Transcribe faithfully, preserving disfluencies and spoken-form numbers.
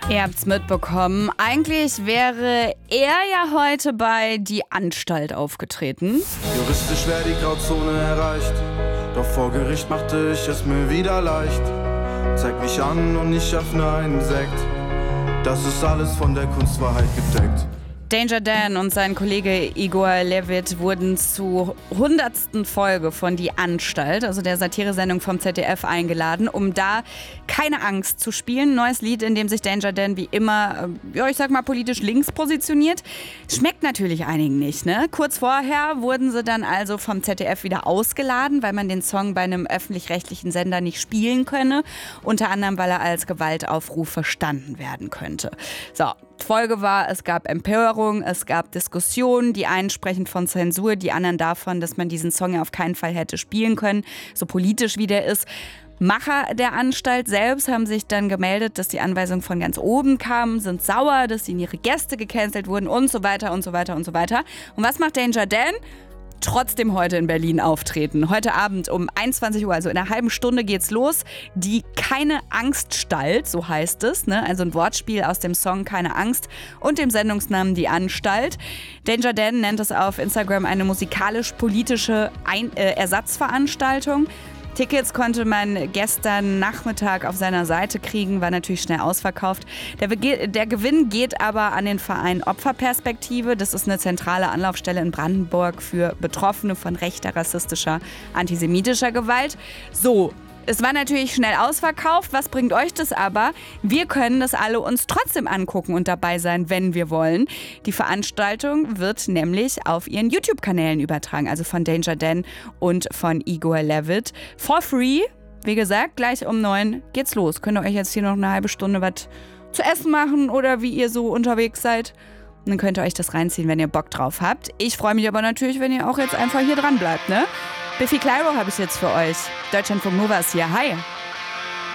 Ihr habt's mitbekommen. Eigentlich wäre er ja heute bei Die Anstalt aufgetreten. Juristisch wäre die Grauzone erreicht, doch vor Gericht machte ich es mir wieder leicht. Zeig mich an und ich öffne einen Sekt. Das ist alles von der Kunstwahrheit gedeckt. Danger Dan und sein Kollege Igor Levit wurden zur hundertsten Folge von Die Anstalt, also der Satiresendung vom Z D F, eingeladen, um da Keine Angst zu spielen. Neues Lied, in dem sich Danger Dan wie immer, ja, ich sag mal, politisch links positioniert. Schmeckt natürlich einigen nicht, ne? Kurz vorher wurden sie dann also vom Z D F wieder ausgeladen, weil man den Song bei einem öffentlich-rechtlichen Sender nicht spielen könne. Unter anderem, weil er als Gewaltaufruf verstanden werden könnte. So, Folge war, es gab Empörung, es gab Diskussionen. Die einen sprechen von Zensur, die anderen davon, dass man diesen Song ja auf keinen Fall hätte spielen können, so politisch wie der ist. Macher der Anstalt selbst haben sich dann gemeldet, dass die Anweisungen von ganz oben kamen, sind sauer, dass ihnen ihre Gäste gecancelt wurden und so weiter und so weiter und so weiter. Und was macht Danger Dan? Trotzdem heute in Berlin auftreten. Heute Abend um einundzwanzig Uhr, also in einer halben Stunde geht's los. Die Keine Angststalt, so heißt es, ne? Also ein Wortspiel aus dem Song Keine Angst und dem Sendungsnamen Die Anstalt. Danger Dan nennt es auf Instagram eine musikalisch-politische Ein- äh, Ersatzveranstaltung. Tickets konnte man gestern Nachmittag auf seiner Seite kriegen, war natürlich schnell ausverkauft. Der, Bege- der Gewinn geht aber an den Verein Opferperspektive. Das ist eine zentrale Anlaufstelle in Brandenburg für Betroffene von rechter, rassistischer, antisemitischer Gewalt. So. Es war natürlich schnell ausverkauft. Was bringt euch das aber? Wir können das alle uns trotzdem angucken und dabei sein, wenn wir wollen. Die Veranstaltung wird nämlich auf ihren YouTube-Kanälen übertragen, also von Danger Dan und von Igor Levit. For free, wie gesagt, gleich um neun geht's los. Könnt ihr euch jetzt hier noch eine halbe Stunde was zu essen machen oder wie ihr so unterwegs seid? Und dann könnt ihr euch das reinziehen, wenn ihr Bock drauf habt. Ich freue mich aber natürlich, wenn ihr auch jetzt einfach hier dran bleibt, ne? Biffy Clyro habe ich jetzt für euch. Deutschlandfunk Nova ist hier. Hi.